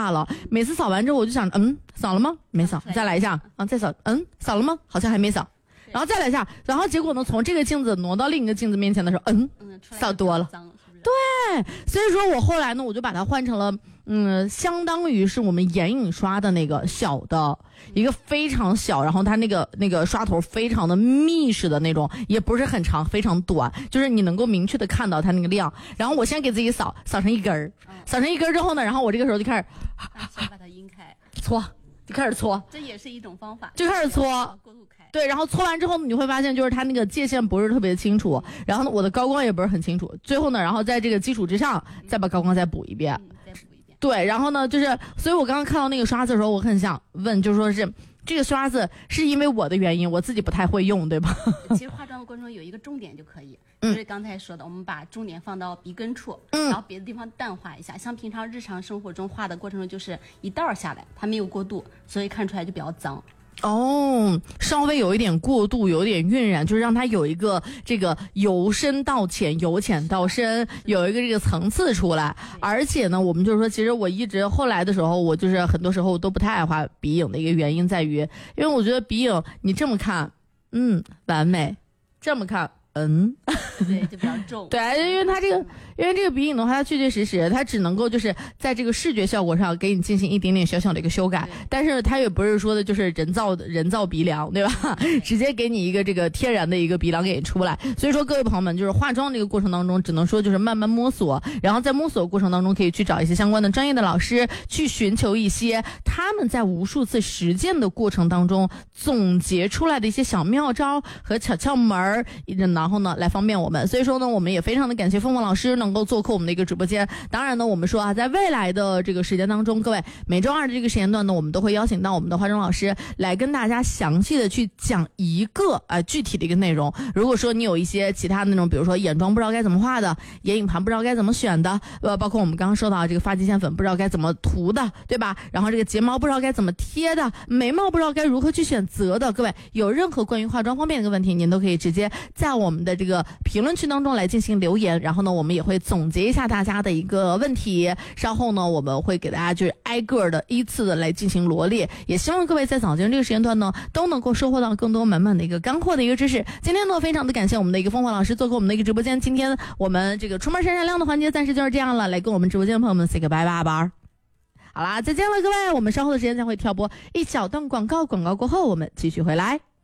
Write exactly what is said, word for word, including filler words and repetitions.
大了，每次扫完之后我就想，嗯，扫了吗？没扫，再来一下啊，再扫，嗯，扫了吗？好像还没扫。然后再来一下，然后结果呢，从这个镜子挪到另一个镜子面前的时候，嗯，扫多了。对，所以说我后来呢，我就把它换成了，嗯，相当于是我们眼影刷的那个小的，一个非常小，然后它那个那个刷头非常的密实的那种，也不是很长，非常短，就是你能够明确的看到它那个量。然后我先给自己扫，扫成一根儿，扫成一根儿之后呢，然后我这个时候就开始， 先把它阴开， 搓，就开始搓， 这也是一种方法， 就开始搓， 过渡开。 对，然后搓完之后你会发现，就是它那个界限不是特别清楚，然后呢，我的高光也不是很清楚。最后呢，然后在这个基础之上，再把高光再补一遍。 嗯，再补一遍。 对，然后呢，就是，所以我刚刚看到那个刷子的时候，我很想问，就说是这个刷子是因为我的原因，我自己不太会用，对吧？ 其实化妆的过程中有一个重点就可以，就是刚才说的，我们把重点放到鼻根处，嗯，然后别的地方淡化一下。像平常日常生活中画的过程中，就是一道下来，它没有过渡，所以看出来就比较脏。 哦，稍微有一点过度，有一点晕染，就是让它有一个这个由深到浅，由浅到深，有一个这个层次出来。而且呢，我们就是说，其实我一直后来的时候，我就是很多时候都不太爱画鼻影的一个原因在于，因为我觉得鼻影你这么看，嗯，完美；这么看，嗯， 对，就比较重。 对，因为它这个，因为这个鼻影的话，它确确实实，它只能够就是在这个视觉效果上给你进行一点点小小的一个修改，但是它也不是说的就是人造的人造鼻梁，对吧？直接给你一个这个天然的一个鼻梁给你出来。所以说，各位朋友们，就是化妆这个过程当中，只能说就是慢慢摸索，然后在摸索过程当中，可以去找一些相关的专业的老师，去寻求一些他们在无数次实践的过程当中总结出来的一些小妙招和小窍门儿，然后呢来方便我们。所以说呢，我们也非常的感谢凤凤老师能够做客我们的一个直播间。当然呢，我们说啊，在未来的这个时间当中，各位每周二的这个时间段呢，我们都会邀请到我们的化妆老师来跟大家详细的去讲一个啊、呃、具体的一个内容。如果说你有一些其他的那种，比如说眼妆不知道该怎么画的，眼影盘不知道该怎么选的，呃，包括我们刚刚说到这个发际线粉不知道该怎么涂的，对吧？然后这个睫毛不知道该怎么贴的，眉毛不知道该如何去选择的，各位有任何关于化妆方面的一个问题，您都可以直接在我们的这个评论区当中来进行留言，然后呢，我们也会总结一下大家的一个问题，稍后呢，我们会给大家就是挨个的依次的来进行罗列，也希望各位在早间这个时间段呢，都能够收获到更多满满的一个干货的一个知识。今天呢，非常的感谢我们的一个凤凰老师做客我们的一个直播间，今天我们这个出门闪闪亮的环节暂时就是这样了，来跟我们直播间的朋友们 say goodbye 吧吧。好啦，再见了各位，我们稍后的时间将会跳播一小段广告，广告过后我们继续回来。